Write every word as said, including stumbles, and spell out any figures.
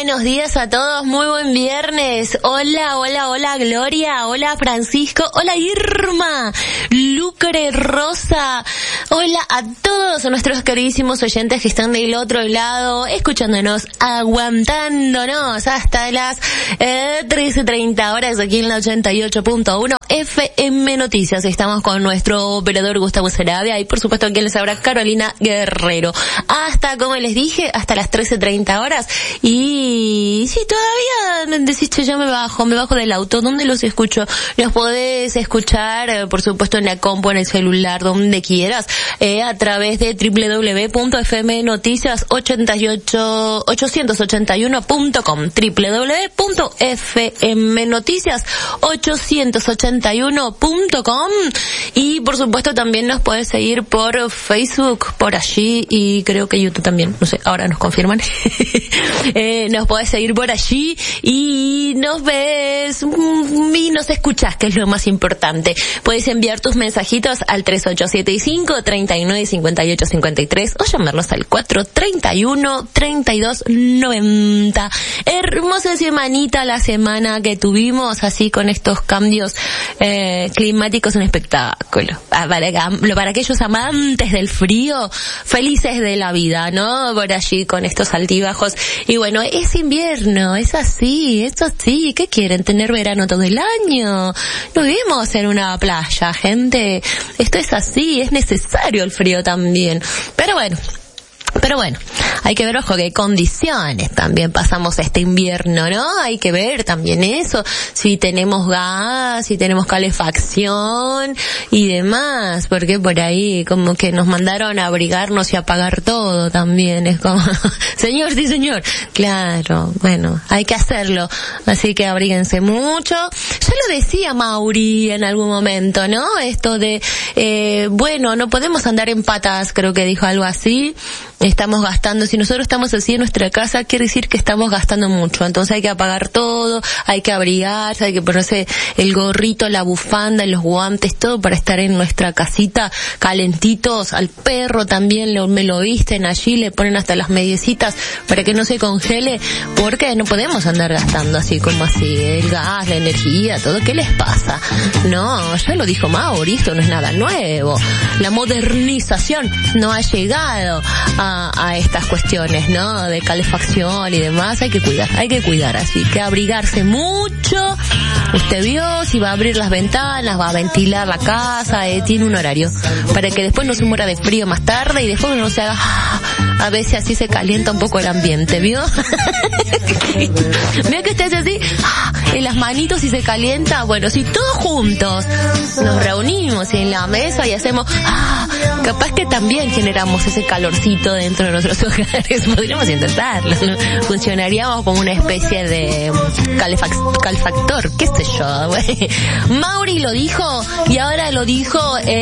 buenos días a todos, muy buen viernes. Hola, hola, hola Gloria, hola Francisco, hola Irma, Lucre, Rosa. Hola a todos nuestros queridísimos oyentes que están del otro lado, escuchándonos, aguantándonos hasta las eh, trece treinta horas aquí en la ochenta y ocho punto uno F M Noticias. Estamos con nuestro operador Gustavo Sarabia y por supuesto quien les habla Carolina Guerrero. Hasta, como les dije, hasta las trece treinta horas. Y si todavía decís, che, yo me bajo, me bajo del auto, ¿dónde los escucho? Los podés escuchar, eh, por supuesto, en la compu, en el celular, donde quieras, eh, a través de doble u doble u doble u punto f m noticias ochenta y ocho ochocientos ochenta y uno punto com, doble u doble u doble u punto f m noticias ochocientos ochenta y uno punto com, y por supuesto también nos podés seguir por Facebook, por allí, y creo que YouTube también, no sé, ahora nos confirman. eh, nos podés seguir por allí y nos ves y nos escuchás, que es lo más importante. Podés enviar tus mensajitos al tres ocho siete cinco, treinta y nueve, cincuenta y ocho, cincuenta y tres o llamarlos al cuatro treinta y uno, treinta y dos, noventa. Hermosa semanita la semana que tuvimos, así con estos cambios eh, climáticos, un espectáculo. Para, para aquellos amantes del frío, felices de la vida, ¿no? Por allí con estos altibajos. Y bueno, es invierno, es así, es así. ¿Qué quieren? ¿Tener verano todo el año? No vivimos en una playa, gente. Esto es así, es necesario el frío también. Pero bueno. Pero bueno, hay que ver, ojo, qué condiciones también pasamos este invierno, ¿no? Hay que ver también eso, si tenemos gas, si tenemos calefacción y demás, porque por ahí como que nos mandaron a abrigarnos y a apagar todo también, es como, señor, sí señor, claro, bueno, hay que hacerlo, así que abríguense mucho. Ya lo decía Mauri en algún momento, ¿no? Esto de, eh, bueno, no podemos andar en patas, creo que dijo algo así. Estamos gastando, si nosotros estamos así en nuestra casa, quiere decir que estamos gastando mucho, entonces hay que apagar todo, hay que abrigarse, hay que ponerse el gorrito, la bufanda, los guantes, todo para estar en nuestra casita calentitos. Al perro también lo, me lo visten allí, le ponen hasta las mediecitas para que no se congele, porque no podemos andar gastando así como así, el gas, la energía, todo. ¿Qué les pasa? No, ya lo dijo Mauri, esto no es nada nuevo, la modernización no ha llegado a A, a estas cuestiones, ¿no? De calefacción y demás, hay que cuidar, hay que cuidar, así que abrigarse mucho. Usted vio, si va a abrir las ventanas, va a ventilar la casa, eh, tiene un horario, para que después no se muera de frío más tarde y después no se haga, a veces así se calienta un poco el ambiente, ¿vio? Veo que usted hace así, en las manitos y se calienta. Bueno, si todos juntos nos reunimos en la mesa y hacemos, capaz que también generamos ese calorcito dentro de nuestros hogares. Podríamos intentarlo, ¿no? Funcionaríamos como una especie de calefac- calefactor, qué sé yo, güey. Mauri lo dijo y ahora lo dijo eh,